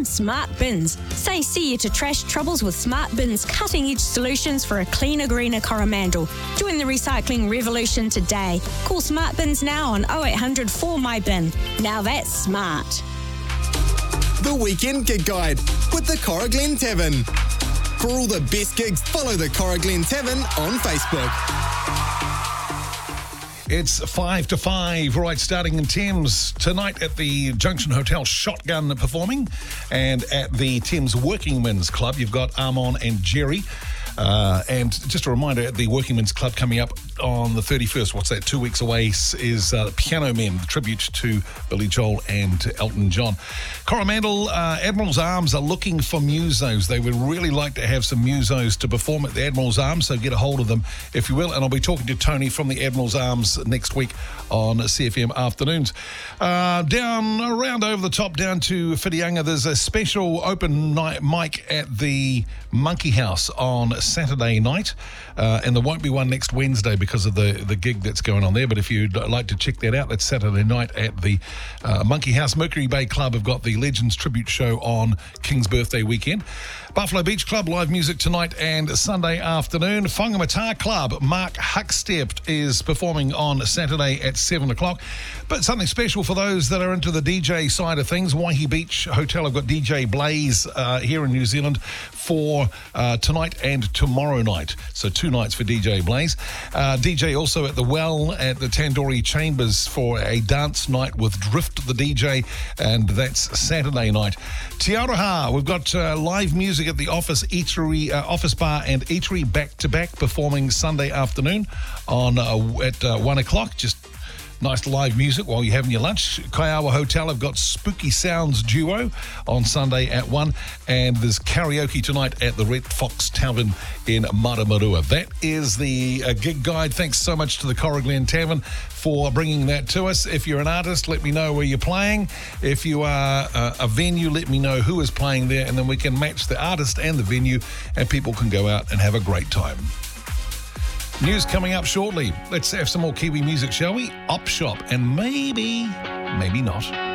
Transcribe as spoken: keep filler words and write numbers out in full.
Smart Bins. Say see you to trash troubles with Smart Bins' cutting-edge solutions for a cleaner, greener Coromandel. Join the recycling revolution today. Call Smart Bins now on oh eight hundred four M Y bin. Now that's smart. The Weekend Gig Guide with the Cora Glen Tavern. For all the best gigs, follow the Cora Glen Tavern on Facebook. It's five to five, right, starting in Thames tonight at the Junction Hotel, Shotgun performing, and at the Thames Working Men's Club, you've got Armon and Jerry. Uh, and just a reminder, at the Working Men's Club coming up on the thirty-first, what's that, two weeks away, is uh, Piano Men, the tribute to Billy Joel and Elton John. Coromandel, uh, Admiral's Arms are looking for musos. They would really like to have some musos to perform at the Admiral's Arms, so get a hold of them, if you will. And I'll be talking to Tony from the Admiral's Arms next week on C F M Afternoons. Uh, down, around over the top, down to Whitianga, there's a special open night mic at the Monkey House on Saturday night, uh, and there won't be one next Wednesday because of the, the gig that's going on there, but if you'd like to check that out, that's Saturday night at the uh, Monkey House. Mercury Bay Club have got the Legends Tribute Show on King's Birthday weekend. Buffalo Beach Club, live music tonight and Sunday afternoon. Whangamata Club, Mark Huckstep is performing on Saturday at seven o'clock. But something special for those that are into the D J side of things. Waihi Beach Hotel have got D J Blaze uh, here in New Zealand for uh, tonight and tomorrow night. So two nights for D J Blaze. Uh, D J also at the Well at the Tandoori Chambers for a dance night with Drift the D J, and that's Saturday night. Te Aroha, we've got uh, live music at the Office Eatery, uh, Office Bar and Eatery back-to-back performing Sunday afternoon on uh, at uh, one o'clock. Just nice live music while you're having your lunch. Kaiawa Hotel have got Spooky Sounds Duo on Sunday at one, and there's karaoke tonight at the Red Fox Tavern in Maramarua. That is the uh, gig guide. Thanks so much to the Cora Glen Tavern for bringing that to us. If you're an artist, let me know where you're playing. If you are uh, a venue, let me know who is playing there, and then we can match the artist and the venue, and people can go out and have a great time. News coming up shortly. Let's have some more Kiwi music, shall we? Op Shop, and maybe, maybe not.